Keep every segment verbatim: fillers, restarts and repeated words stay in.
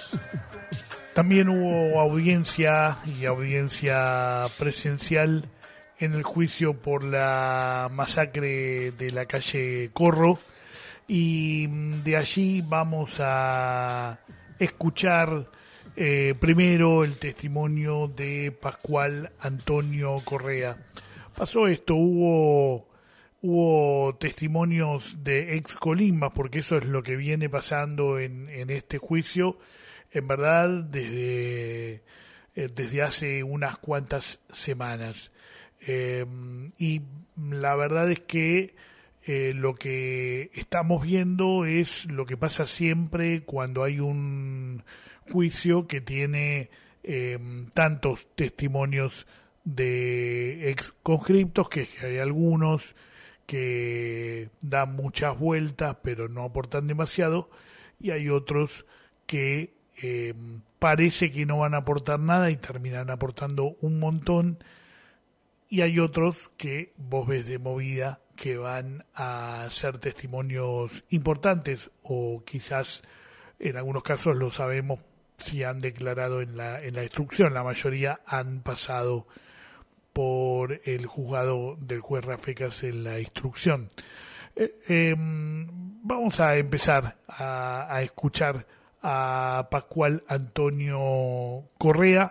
También hubo audiencia y audiencia presencial en el juicio por la masacre de la calle Corro, y de allí vamos a escuchar eh, primero el testimonio de Pascual Antonio Correa. Pasó esto, hubo hubo testimonios de ex colimbas, porque eso es lo que viene pasando en, en este juicio, en verdad, desde, eh, desde hace unas cuantas semanas. Eh, y la verdad es que eh, lo que estamos viendo es lo que pasa siempre cuando hay un juicio que tiene eh, tantos testimonios de ex conscriptos, que hay algunos que dan muchas vueltas pero no aportan demasiado, y hay otros que eh, parece que no van a aportar nada y terminan aportando un montón, y hay otros que vos ves de movida que van a ser testimonios importantes, o quizás en algunos casos lo sabemos si han declarado en la, en la instrucción. La mayoría han pasado por el juzgado del juez Rafecas en la instrucción. Eh, eh, vamos a empezar a, a escuchar a Pascual Antonio Correa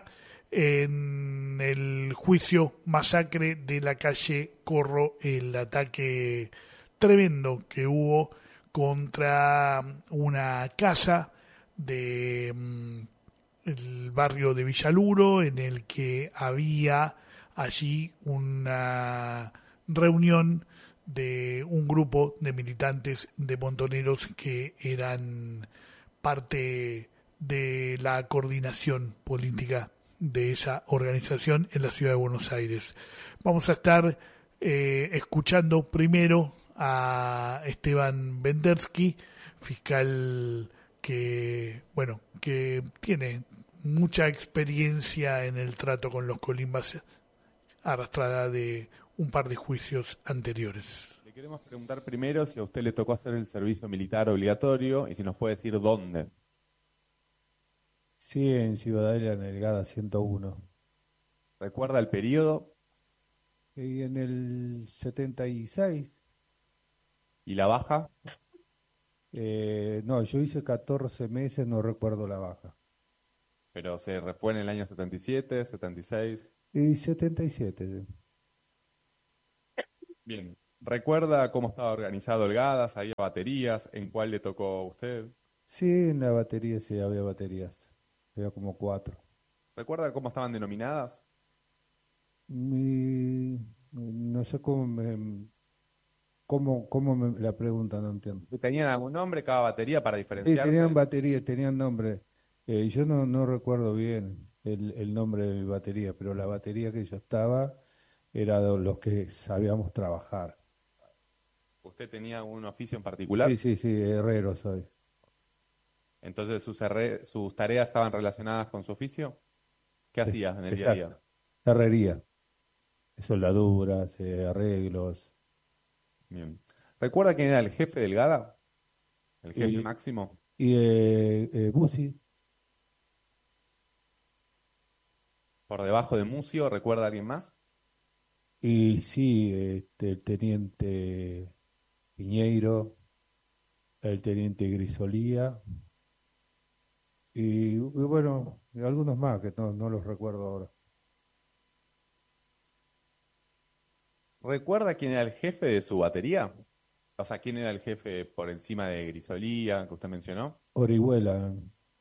en el juicio masacre de la calle Corro, el ataque tremendo que hubo contra una casa de mm, el barrio de Villaluro, en el que había allí una reunión de un grupo de militantes de Montoneros que eran parte de la coordinación política de esa organización en la ciudad de Buenos Aires. Vamos a estar eh, escuchando primero a Esteban Bendersky, fiscal que, bueno, que tiene mucha experiencia en el trato con los colimbas, arrastrada de un par de juicios anteriores. Le queremos preguntar primero si a usted le tocó hacer el servicio militar obligatorio y si nos puede decir dónde. Sí, en Ciudadela, en el Gada ciento uno. ¿Recuerda el periodo? Y en el setenta y seis. ¿Y la baja? Eh, no, yo hice catorce meses, no recuerdo la baja. ¿Pero se fue en el año setenta y siete, setenta y seis? Y setenta y siete. Sí. Bien. ¿Recuerda cómo estaba organizado el GADAS? ¿Había baterías? ¿En cuál le tocó a usted? Sí, en la batería sí había baterías. Había como cuatro. ¿Recuerda cómo estaban denominadas? Mi, no sé cómo me, cómo, cómo me la pregunta, no entiendo. ¿Tenían algún nombre cada batería para Sí, diferenciarse? tenían baterías, tenían nombre. Eh, yo no, no recuerdo bien el, el nombre de mi batería, pero la batería que yo estaba era de los que sabíamos trabajar. ¿Usted tenía un oficio en particular? Sí, sí, sí, herrero soy. Entonces, ¿sus, herre- sus tareas estaban relacionadas con su oficio? ¿Qué hacías en el día a día? Herrería, soldaduras, eh, arreglos. Bien. ¿Recuerda quién era el jefe del GADA? ¿El jefe Y- máximo? Y eh, eh, Busi, ¿Por debajo de Mucio? ¿Recuerda a alguien más? y sí, este, el teniente Piñeiro, el teniente Grisolía, y, y bueno, y algunos más que no, no los recuerdo ahora. ¿Recuerda quién era el jefe de su batería? O sea, ¿quién era el jefe por encima de Grisolía, que usted mencionó? Orihuela,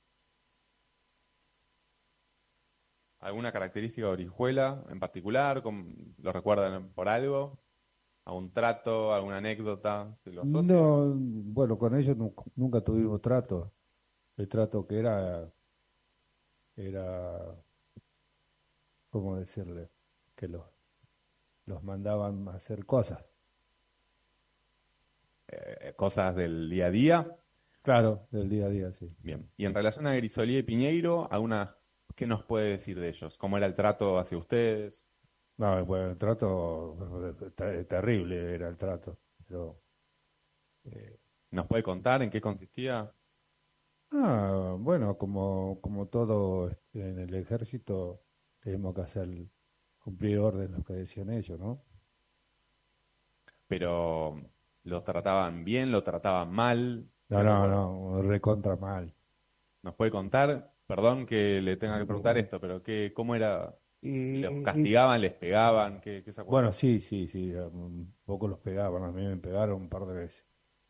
¿Alguna característica de Orihuela en particular? ¿Cómo- ¿Lo recuerdan por algo? ¿Algún trato, alguna anécdota que lo asocie? no, bueno, con ellos nunca, nunca tuvimos trato. El trato que era, era, ¿cómo decirle? Que los, los mandaban a hacer cosas. Eh, ¿cosas del día a día? Claro, del día a día, sí. Bien. Y en relación a Grisolía y Piñeiro, ¿alguna, qué nos puede decir de ellos? ¿Cómo era el trato hacia ustedes? No, bueno, el trato, ter- terrible era el trato, pero eh, ¿Nos puede contar en qué consistía? Ah, bueno, como, como todo este, en el ejército, tenemos que hacer cumplir órdenes los que decían ellos, ¿no? Pero ¿lo trataban bien, lo trataban mal? No, ¿Qué no, recuerda? no, recontra mal. ¿Nos puede contar? Perdón que le tenga que preguntar esto, pero ¿qué, cómo era? Y, ¿Los y- castigaban, les pegaban? ¿Qué, qué se acuerda? bueno, sí, sí, sí, un poco los pegaban, a mí me pegaron un par de veces.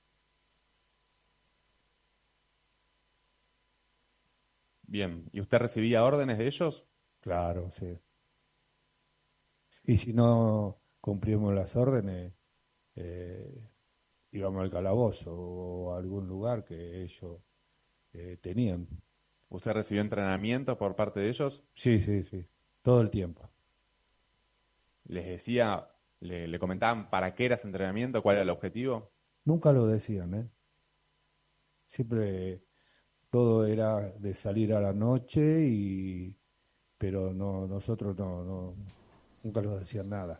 Bien. ¿Y usted recibía órdenes de ellos? Claro, sí. Y si no cumplimos las órdenes, eh, íbamos al calabozo o a algún lugar que ellos eh, tenían. ¿Usted recibió entrenamiento por parte de ellos? Sí, sí, sí, todo el tiempo. ¿Les decía, le, le comentaban para qué era ese entrenamiento, cuál era el objetivo? Nunca lo decían, ¿eh? Siempre todo era de salir a la noche y pero no, nosotros no, no, nunca nos decían nada.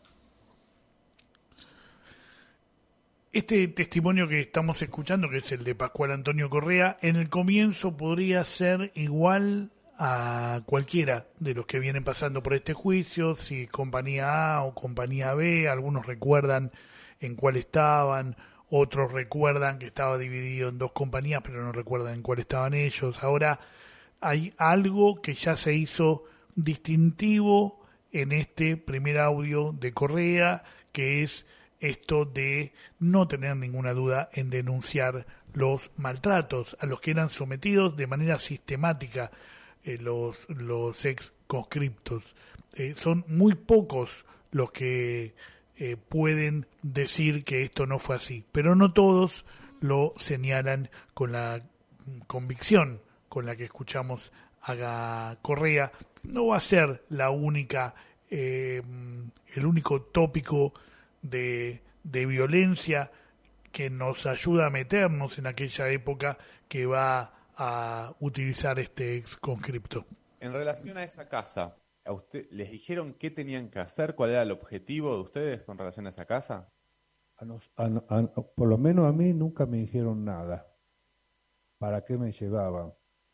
Este testimonio que estamos escuchando, que es el de Pascual Antonio Correa, en el comienzo podría ser igual a cualquiera de los que vienen pasando por este juicio, si compañía A o compañía B, algunos recuerdan en cuál estaban, otros recuerdan que estaba dividido en dos compañías, pero no recuerdan en cuál estaban ellos. Ahora hay algo que ya se hizo distintivo en este primer audio de Correa, que es esto de no tener ninguna duda en denunciar los maltratos a los que eran sometidos de manera sistemática eh, los, los ex conscriptos. Eh, son muy pocos los que eh, pueden decir que esto no fue así, pero no todos lo señalan con la convicción con la que escuchamos a Correa. No va a ser la única, eh, el único tópico de, de violencia que nos ayuda a meternos en aquella época que va a utilizar este ex conscripto. En relación a esa casa, ¿a usted les dijeron qué tenían que hacer? ¿Cuál era el objetivo de ustedes con relación a esa casa? A nos- a no- a- por lo menos a mí nunca me dijeron nada. ¿Para qué me llevaban?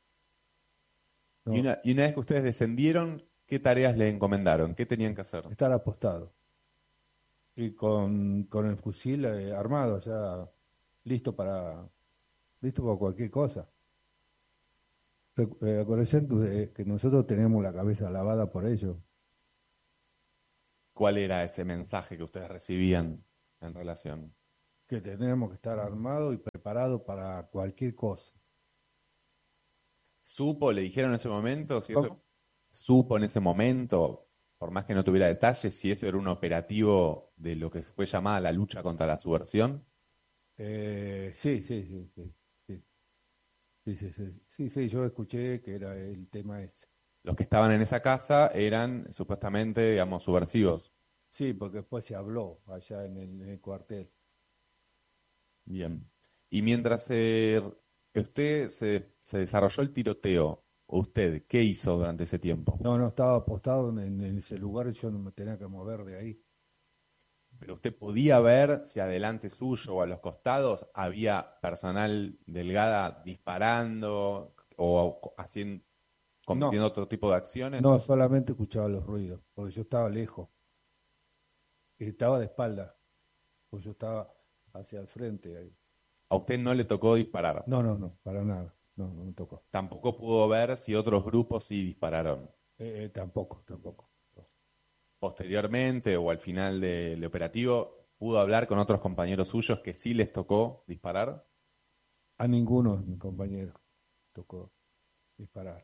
Y No, una, y una vez que ustedes descendieron, ¿qué tareas le encomendaron? ¿Qué tenían que hacer? estar apostado. Y con, con el fusil eh, armado, ya listo para, listo para cualquier cosa. Recu- eh, acuérdense que, eh, que nosotros tenemos la cabeza lavada por ello. ¿Cuál era ese mensaje que ustedes recibían en relación? Que tenemos que estar armados y preparados para cualquier cosa. ¿Supo, le dijeron en ese momento, si eso- ¿Cómo? supo en ese momento, por más que no tuviera detalles, si eso era un operativo de lo que fue llamada la lucha contra la subversión? Eh, sí, sí, sí, sí, sí, sí, sí, sí, sí, sí, yo escuché que era el tema ese. Los que estaban en esa casa eran supuestamente, digamos, subversivos. Sí, porque después se habló allá en el, en el cuartel. Bien. Y mientras eh, usted se, se desarrolló el tiroteo, ¿usted qué hizo durante ese tiempo? No, no, estaba apostado en, en ese lugar y yo no me tenía que mover de ahí. Pero usted podía ver si adelante suyo o a los costados había personal delgada disparando o haciendo, No, cometiendo otro tipo de acciones. no, solamente escuchaba los ruidos, porque yo estaba lejos, y estaba de espalda, pues yo estaba hacia el frente ahí. A usted no le tocó disparar. No, no, no, para nada, no, no me tocó. Tampoco pudo ver si otros grupos sí dispararon. Eh, eh, tampoco, tampoco. Posteriormente o al final del operativo, ¿pudo hablar con otros compañeros suyos que sí les tocó disparar? A ninguno de mis compañeros tocó disparar.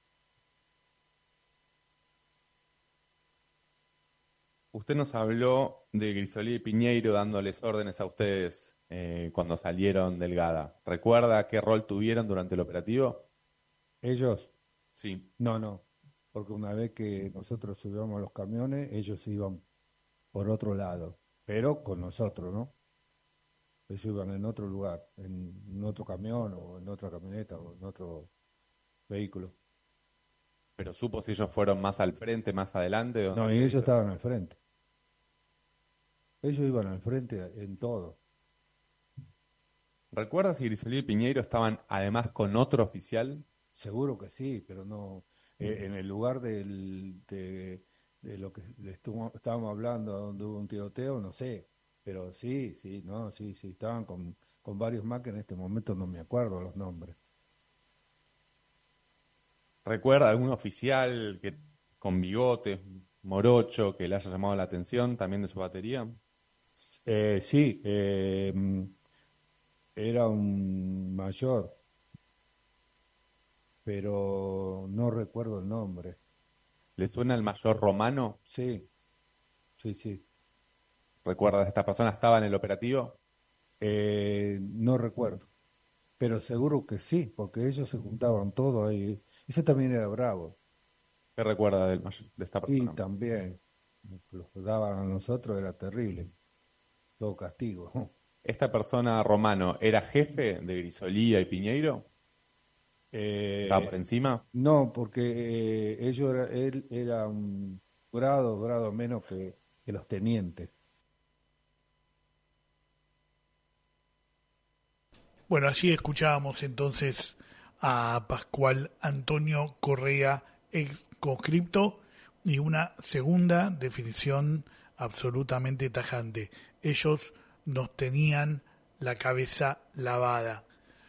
Usted nos habló de Grisolí y Piñeiro dándoles órdenes a ustedes eh, cuando salieron del Gada. ¿Recuerda qué rol tuvieron durante el operativo? Ellos, Sí. no, no, porque una vez que nosotros subíamos a los camiones, ellos iban por otro lado, pero con nosotros, ¿no? Ellos iban en otro lugar, en, en otro camión o en otra camioneta o en otro vehículo. ¿Pero supo si ellos fueron más al frente, más adelante? ¿O No, no? y ellos estaban al frente. Ellos iban al frente en todo. ¿Recuerdas si Grisolí y Piñeiro estaban además con otro oficial? Seguro que sí, pero no. Eh, en el lugar del, de, de lo que le estuvo- estábamos hablando, donde hubo un tiroteo, no sé. Pero sí, sí, no, sí, sí, estaban con, con varios más que en este momento no me acuerdo los nombres. ¿Recuerda algún oficial que con bigotes, morocho, que le haya llamado la atención también de su batería? Eh, sí, eh, mm, era un mayor, pero no recuerdo el nombre. ¿Le suena el mayor Romano? Sí, sí, sí. ¿Recuerdas esta persona estaba en el operativo? Eh, no recuerdo, pero seguro que sí, porque ellos se juntaban todos ahí. Ese también era bravo. ¿Qué recuerda del may- de esta Y persona? también los que daban a nosotros era terrible, todo castigo. ¿Esta persona Romano era jefe de Grisolía y Piñeiro? ¿Estaba por Eh, encima? no, porque eh, ellos era, él era un grado, grado menos que, que los tenientes. Bueno, allí escuchábamos entonces a Pascual Antonio Correa, ex conscripto, y una segunda definición absolutamente tajante. Ellos nos tenían la cabeza lavada.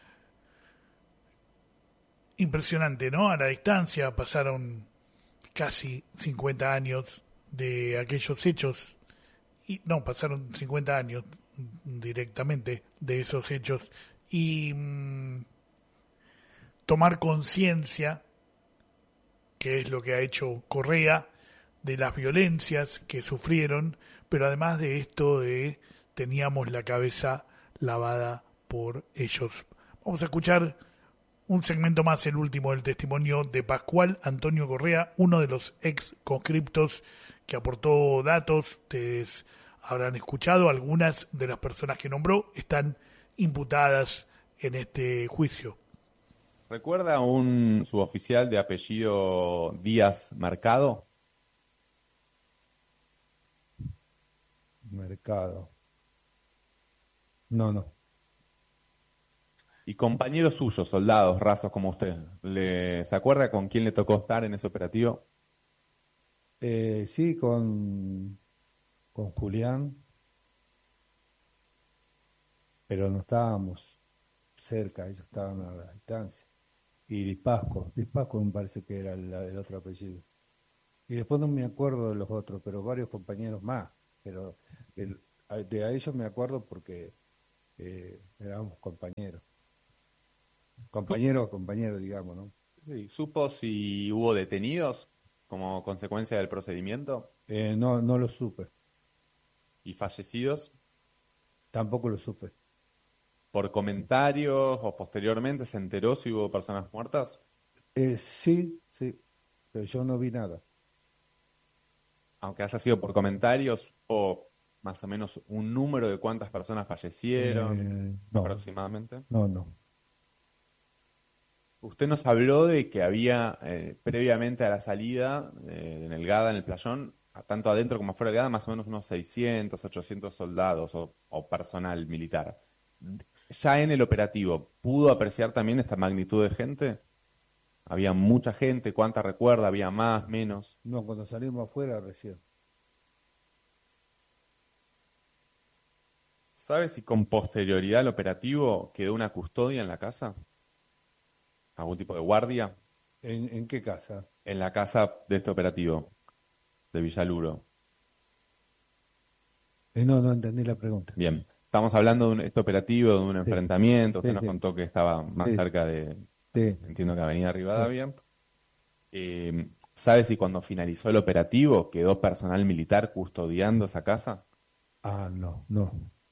Impresionante, ¿no? A la distancia pasaron casi cincuenta años de aquellos hechos, y no, pasaron cincuenta años directamente de esos hechos, y mm, tomar conciencia, que es lo que ha hecho Correa, de las violencias que sufrieron, pero además de esto de teníamos la cabeza lavada por ellos. Vamos a escuchar un segmento más, el último del testimonio de Pascual Antonio Correa, uno de los ex conscriptos que aportó datos. Ustedes habrán escuchado, algunas de las personas que nombró están imputadas en este juicio. ¿Recuerda un suboficial de apellido Díaz Mercado? Mercado. No, no. Y compañeros suyos, soldados, rasos como usted, ¿le, ¿se acuerda con quién le tocó estar en ese operativo? Eh, sí, con, con Julián, pero no estábamos cerca, ellos estaban a la distancia. Y Dispasco, Dispasco me parece que era el, el otro apellido. Y después no me acuerdo de los otros, pero varios compañeros más. Pero el- a- de a ellos me acuerdo porque eh, éramos compañeros. Compañeros, compañeros, digamos, ¿no? Sí, ¿supo si hubo detenidos como consecuencia del procedimiento Eh, no, no lo supe, y fallecidos tampoco lo supe. por comentarios o posteriormente se enteró si hubo personas muertas? Eh, sí, sí, pero yo no vi nada. Aunque haya sido por comentarios o más o menos un número de cuántas personas fallecieron Eh, no, aproximadamente. no, no. Usted nos habló de que había, eh, previamente a la salida eh, de Nelgada en el playón, a- tanto adentro como afuera de Nelgada, más o menos unos seiscientos, ochocientos soldados o, o personal militar. Ya en el operativo, ¿pudo apreciar también esta magnitud de gente? ¿Había mucha gente? ¿Cuánta recuerda? ¿Había más, menos? No, cuando salimos afuera recién. ¿Sabe si con posterioridad al operativo quedó una custodia en la casa? ¿Algún tipo de guardia? ¿En, en qué casa? En la casa de este operativo, de Villaluro. Eh, no, no entendí la pregunta. Bien, estamos hablando de un, este operativo, de un Sí, enfrentamiento. Usted sí, nos sí, contó que estaba más sí, cerca de, sí, entiendo que Avenida sí. Rivadavia. Eh, ¿sabe si cuando finalizó el operativo quedó personal militar custodiando esa casa? Ah, no, no,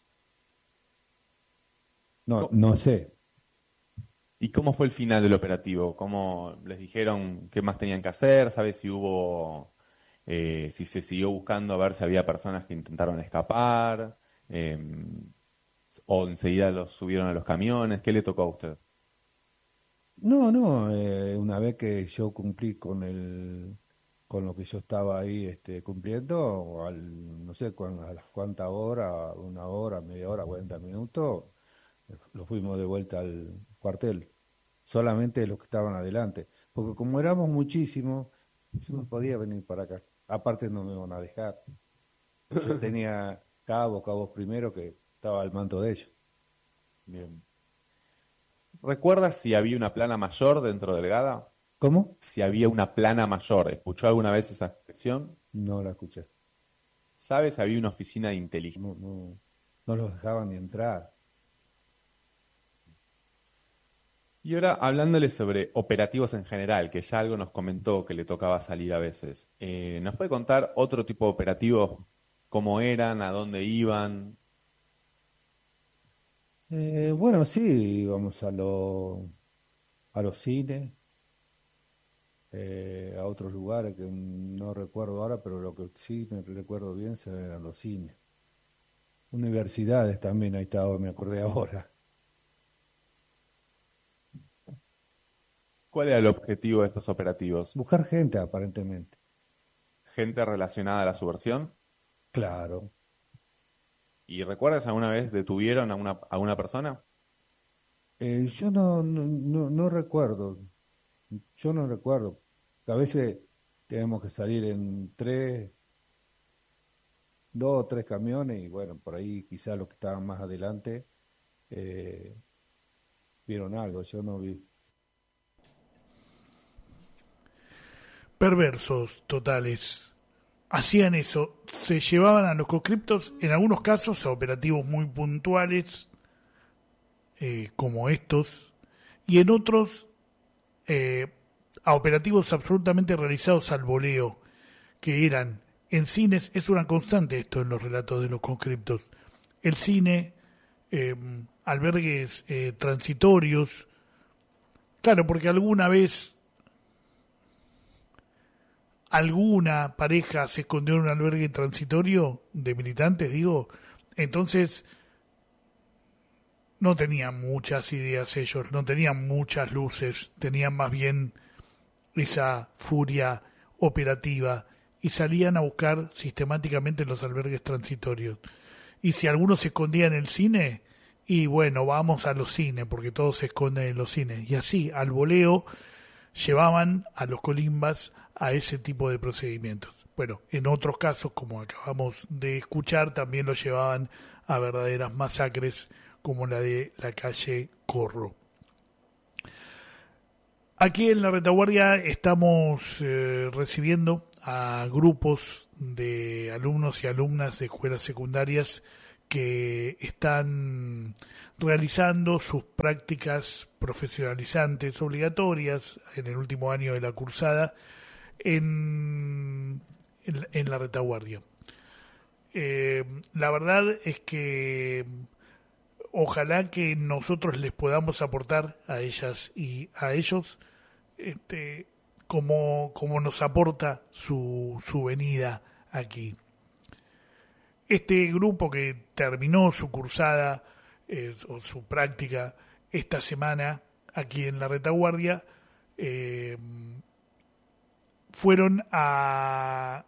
no, Co- no sé. ¿Y cómo fue el final del operativo? ¿Cómo les dijeron qué más tenían que hacer? ¿Sabe si hubo, eh, si se siguió buscando a ver si había personas que intentaron escapar? Eh, ¿o enseguida los subieron a los camiones? ¿Qué le tocó a usted? No, no, eh, una vez que yo cumplí con el, con lo que yo estaba ahí este, cumpliendo, al, no sé cuán- a las cuántas horas, una hora, media hora, cuarenta minutos, Lo fuimos de vuelta al cuartel, solamente los que estaban adelante, porque como éramos muchísimos, yo no podía venir para acá. Aparte no me iban a dejar. Yo tenía cabo, cabos primero que estaba al mando de ellos. Bien. ¿Recuerdas si había una plana mayor dentro del GADA? ¿Cómo? Si había una plana mayor. ¿Escuchó alguna vez esa expresión? No la escuché. ¿Sabes si había una oficina de inteligencia? No, no, no los dejaban ni entrar. Y ahora hablándole sobre operativos en general, que ya algo nos comentó que le tocaba salir a veces. Eh, ¿nos puede contar otro tipo de operativos? ¿Cómo eran? ¿A dónde iban? Eh, bueno, sí, íbamos a, lo, a los cines, eh, a otros lugares que no recuerdo ahora, pero lo que sí me recuerdo bien eran los cines. Universidades también, ahí estaba, me acordé ahora. ¿Cuál era el objetivo de estos operativos? Buscar gente, aparentemente. ¿Gente relacionada a la subversión? Claro. ¿Y recuerdas alguna vez detuvieron a una, a una persona? Eh, yo no, no, no, no recuerdo, yo no recuerdo. A veces tenemos que salir en tres, dos o tres camiones y bueno, por ahí quizás los que estaban más adelante eh, vieron algo, yo no vi. Perversos totales. Hacían eso, se llevaban a los conscriptos, en algunos casos, a operativos muy puntuales, eh, como estos, y en otros, eh, a operativos absolutamente realizados al voleo, que eran en cines. Es una constante esto en los relatos de los conscriptos. El cine, eh, albergues eh, transitorios, claro, porque alguna vez alguna pareja se escondió en un albergue transitorio de militantes, digo, entonces no tenían muchas ideas ellos, no tenían muchas luces, tenían más bien esa furia operativa y salían a buscar sistemáticamente los albergues transitorios. Y si alguno se escondía en el cine, y bueno, vamos a los cines, porque todos se esconden en los cines. Y así, al voleo, llevaban a los colimbas a ese tipo de procedimientos. Bueno, en otros casos, como acabamos de escuchar, también los llevaban a verdaderas masacres como la de la calle Corro. Aquí en la retaguardia estamos eh, recibiendo a grupos de alumnos y alumnas de escuelas secundarias que están realizando sus prácticas profesionalizantes obligatorias en el último año de la cursada en, en, en la retaguardia. Eh, la verdad es que ojalá que nosotros les podamos aportar a ellas y a ellos este, como, como nos aporta su, su venida aquí. Este grupo que terminó su cursada eh, o su práctica esta semana aquí en la retaguardia eh, fueron a,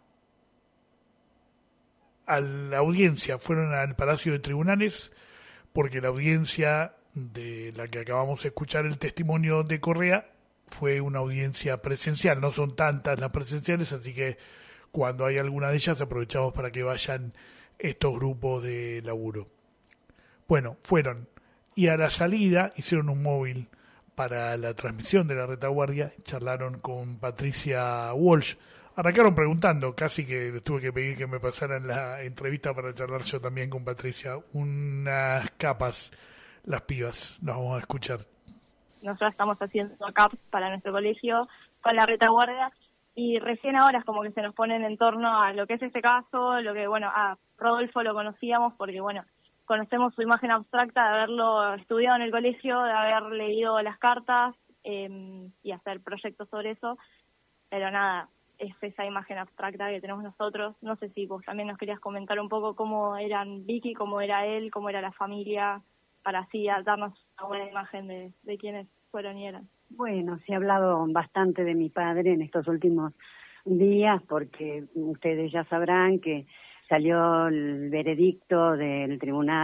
a la audiencia, fueron al Palacio de Tribunales, porque la audiencia de la que acabamos de escuchar el testimonio de Correa fue una audiencia presencial. No son tantas las presenciales, así que cuando hay alguna de ellas aprovechamos para que vayan estos grupos de laburo. Bueno, fueron y a la salida hicieron un móvil para la transmisión de la retaguardia, charlaron con Patricia Walsh. Arrancaron preguntando, casi que les tuve que pedir que me pasaran la entrevista para charlar yo también con Patricia. Unas capas, las pibas, las vamos a escuchar. Nosotros estamos haciendo caps para nuestro colegio con la retaguardia y recién ahora es como que se nos ponen en torno a lo que es este caso, lo que, bueno, a Rodolfo lo conocíamos porque, bueno, conocemos su imagen abstracta de haberlo estudiado en el colegio, de haber leído las cartas eh, y hacer proyectos sobre eso, pero nada, es esa imagen abstracta que tenemos nosotros. No sé si vos también nos querías comentar un poco cómo eran Vicky, cómo era él, cómo era la familia, para así darnos una buena imagen de, de quiénes fueron y eran. Bueno, se ha hablado bastante de mi padre en estos últimos días porque ustedes ya sabrán que salió el veredicto del tribunal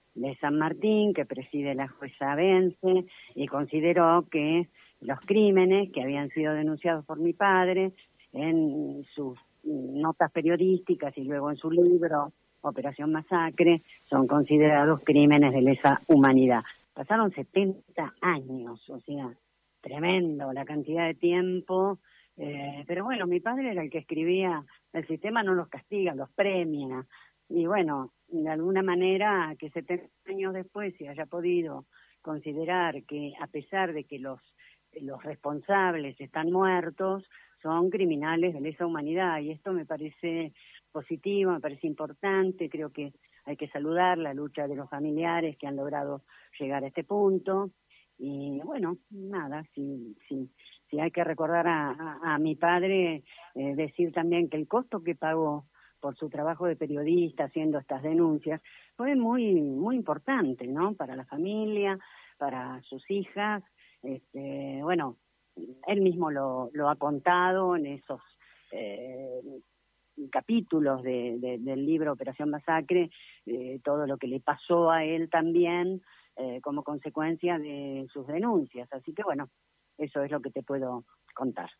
de San Martín, que preside la jueza Vence, y consideró que los crímenes que habían sido denunciados por mi padre en sus notas periodísticas y luego en su libro Operación Masacre son considerados crímenes de lesa humanidad. Pasaron setenta años, o sea, tremendo la cantidad de tiempo, eh, pero bueno, mi padre era el que escribía, el sistema no los castiga, los premia, y bueno, de alguna manera que setenta años después se haya podido considerar que a pesar de que los, los responsables están muertos, son criminales de lesa humanidad, y esto me parece positivo, me parece importante, creo que hay que saludar la lucha de los familiares que han logrado llegar a este punto, y bueno, nada, si, si, si hay que recordar a, a, a mi padre, eh, decir también que el costo que pagó por su trabajo de periodista haciendo estas denuncias fue muy, muy importante, ¿no? Para la familia, para sus hijas, este, bueno, él mismo lo, lo ha contado en esos eh, capítulos de, de, del libro Operación Masacre, eh, todo lo que le pasó a él también eh, como consecuencia de sus denuncias. Así que bueno, eso es lo que te puedo contar.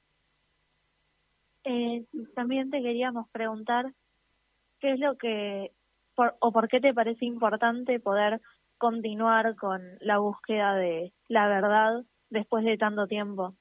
Eh, también te queríamos preguntar qué es lo que, por, o por qué te parece importante poder continuar con la búsqueda de la verdad después de tanto tiempo.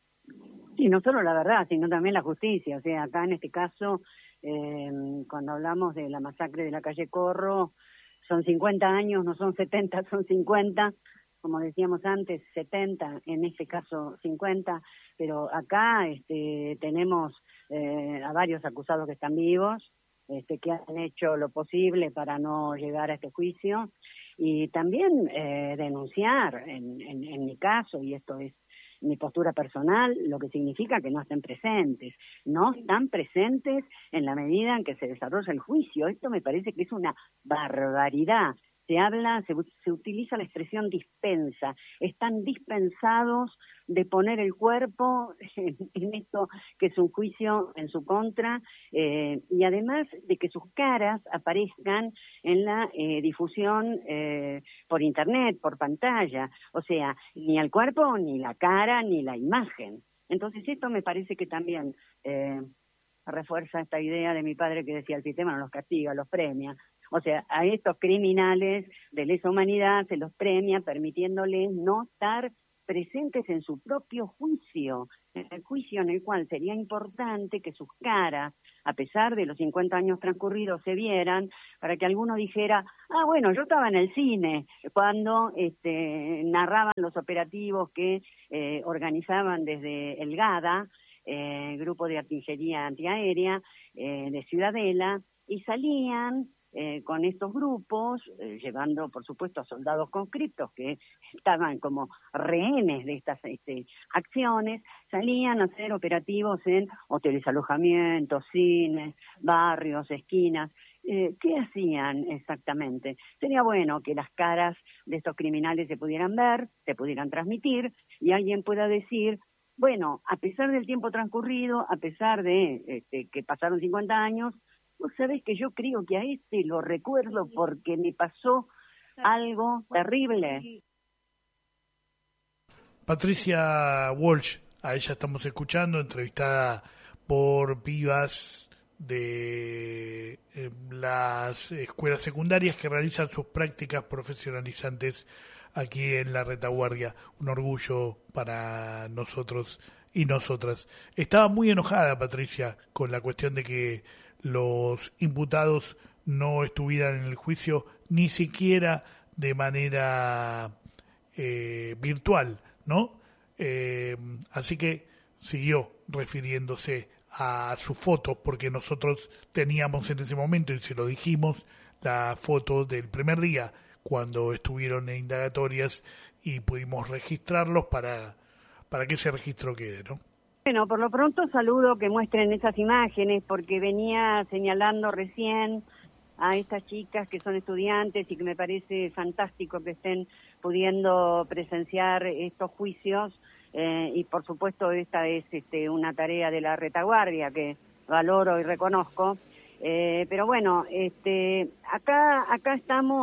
Sí, no solo la verdad, sino también la justicia. O sea, acá en este caso, eh, cuando hablamos de la masacre de la calle Corro, son cincuenta años, no son setenta, son cincuenta. Como decíamos antes, setenta, en este caso cincuenta. Pero acá este, tenemos eh, a varios acusados que están vivos, este, que han hecho lo posible para no llegar a este juicio. Y también eh, denunciar, en, en, en mi caso, y esto es mi postura personal, lo que significa que no estén presentes. No están presentes en la medida en que se desarrolla el juicio. Esto me parece que es una barbaridad. Se habla, se, se utiliza la expresión dispensa. Están dispensados de poner el cuerpo en, en esto que es un juicio en su contra, eh, y además de que sus caras aparezcan en la eh, difusión eh, por internet, por pantalla. O sea, ni el cuerpo, ni la cara, ni la imagen. Entonces esto me parece que también eh, refuerza esta idea de mi padre que decía: el sistema no los castiga, los premia. O sea, a estos criminales de lesa humanidad se los premia permitiéndoles no estar presentes en su propio juicio, en el juicio en el cual sería importante que sus caras, a pesar de los cincuenta años transcurridos, se vieran, para que alguno dijera: ah, bueno, yo estaba en el cine cuando este, narraban los operativos que eh, organizaban desde el GADA, eh, Grupo de Artillería Antiaérea eh, de Ciudadela, y salían Eh, con estos grupos, eh, llevando por supuesto a soldados conscriptos que estaban como rehenes de estas este, acciones, salían a hacer operativos en hoteles, alojamientos, cines, barrios, esquinas. Eh, ¿Qué hacían exactamente? Sería bueno que las caras de estos criminales se pudieran ver, se pudieran transmitir, y alguien pueda decir: bueno, a pesar del tiempo transcurrido, a pesar de este, que pasaron cincuenta años, vos sabés que yo creo que a este lo recuerdo porque me pasó algo terrible. Patricia Walsh, a ella estamos escuchando, entrevistada por pibas de eh, las escuelas secundarias que realizan sus prácticas profesionalizantes aquí en la retaguardia. Un orgullo para nosotros y nosotras. Estaba muy enojada Patricia con la cuestión de que los imputados no estuvieran en el juicio, ni siquiera de manera eh, virtual, ¿no? Eh, así que siguió refiriéndose a sus fotos, porque nosotros teníamos en ese momento, y se lo dijimos, la foto del primer día, cuando estuvieron en indagatorias, y pudimos registrarlos para, para que ese registro quede, ¿no? Bueno, por lo pronto saludo que muestren esas imágenes, porque venía señalando recién a estas chicas que son estudiantes y que me parece fantástico que estén pudiendo presenciar estos juicios, eh, y por supuesto esta es este, una tarea de la retaguardia que valoro y reconozco, eh, pero bueno, este, acá, acá estamos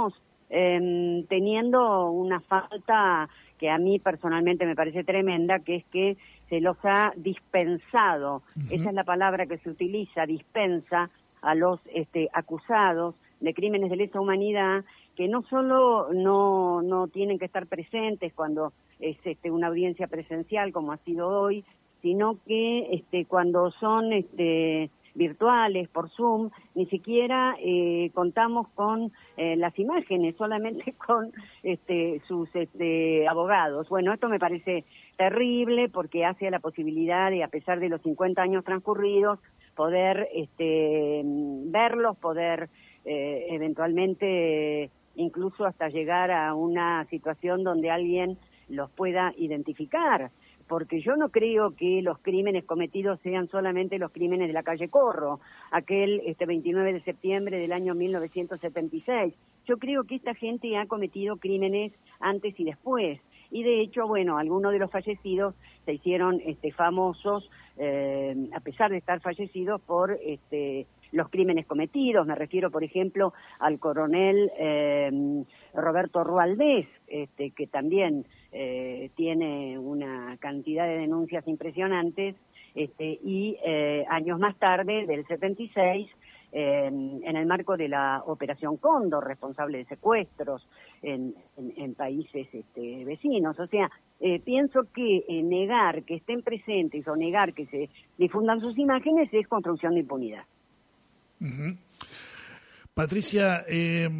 eh, teniendo una falta que a mí personalmente me parece tremenda, que es que se los ha dispensado, uh-huh. esa es la palabra que se utiliza, dispensa a los este, acusados de crímenes de lesa humanidad, que no solo no, no tienen que estar presentes cuando es este, una audiencia presencial como ha sido hoy, sino que este, cuando son este, virtuales, por Zoom, ni siquiera eh, contamos con eh, las imágenes, solamente con este, sus este, abogados. Bueno, esto me parece terrible porque hace a la posibilidad de, a pesar de los cincuenta años transcurridos, poder este, verlos, poder eh, eventualmente incluso hasta llegar a una situación donde alguien los pueda identificar, porque yo no creo que los crímenes cometidos sean solamente los crímenes de la calle Corro, aquel este veintinueve de septiembre del año mil novecientos setenta y seis. Yo creo que esta gente ha cometido crímenes antes y después, y de hecho, bueno, algunos de los fallecidos se hicieron este, famosos, eh, a pesar de estar fallecidos, por este, los crímenes cometidos. Me refiero, por ejemplo, al coronel eh, Roberto Rualdés, este, que también eh, tiene una cantidad de denuncias impresionantes, este, y eh, años más tarde, del setenta y seis, eh, en el marco de la Operación Cóndor, responsable de secuestros en, en, en países este, vecinos. O sea, eh, pienso que eh, negar que estén presentes o negar que se difundan sus imágenes es construcción de impunidad. Uh-huh. Patricia, eh,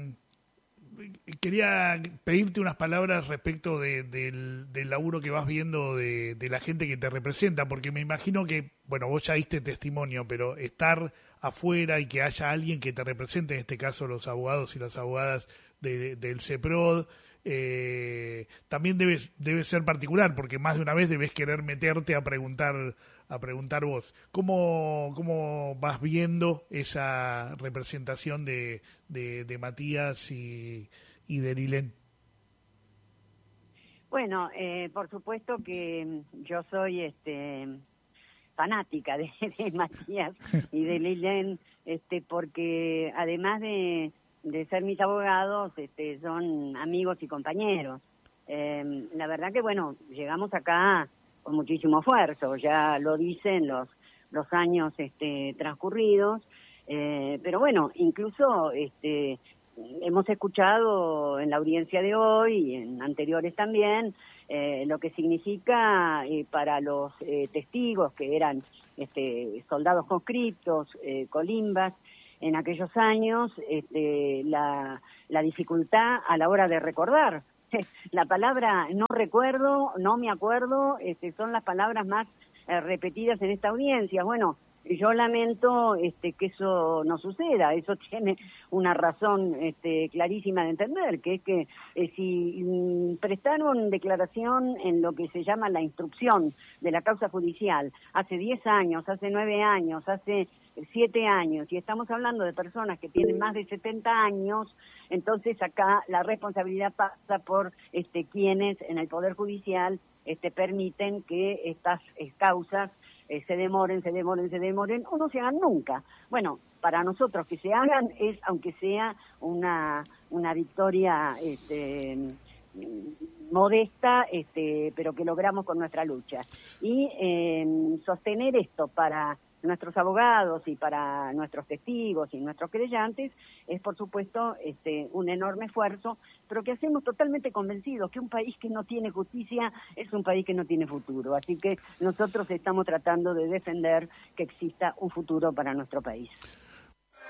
quería pedirte unas palabras respecto de, del, del laburo que vas viendo de, de la gente que te representa, porque me imagino que, bueno, vos ya diste testimonio, pero estar afuera y que haya alguien que te represente, en este caso los abogados y las abogadas de, de, del CEPROD, eh, también debe, debe ser particular, porque más de una vez debes querer meterte a preguntar a preguntar vos. ¿Cómo, cómo vas viendo esa representación de, de, de Matías y, y de Lilén? Bueno, eh, por supuesto que yo soy este fanática de, de Matías y de Lilén, este, porque además de, de ser mis abogados, este, son amigos y compañeros. Eh, la verdad que, bueno, llegamos acá con muchísimo esfuerzo, ya lo dicen los los años este, transcurridos, eh, pero bueno, incluso este, hemos escuchado en la audiencia de hoy y en anteriores también eh, lo que significa eh, para los eh, testigos que eran este, soldados conscriptos, eh, colimbas, en aquellos años, este, la, la dificultad a la hora de recordar. La palabra no recuerdo, no me acuerdo, este, son las palabras más eh, repetidas en esta audiencia. Bueno, yo lamento este, que eso no suceda, eso tiene una razón este, clarísima de entender, que es que eh, si mm, prestaron declaración en lo que se llama la instrucción de la causa judicial hace diez años, hace nueve años, hace siete años, y estamos hablando de personas que tienen más de setenta años, entonces acá la responsabilidad pasa por este, quienes en el Poder Judicial este, permiten que estas eh, causas eh, se demoren, se demoren, se demoren, o no se hagan nunca. Bueno, para nosotros que se hagan es, aunque sea una, una victoria este, modesta, este, pero que logramos con nuestra lucha. Y eh, sostener esto para nuestros abogados y para nuestros testigos y nuestros creyentes es, por supuesto, este, un enorme esfuerzo, pero que hacemos totalmente convencidos que un país que no tiene justicia es un país que no tiene futuro. Así que nosotros estamos tratando de defender que exista un futuro para nuestro país.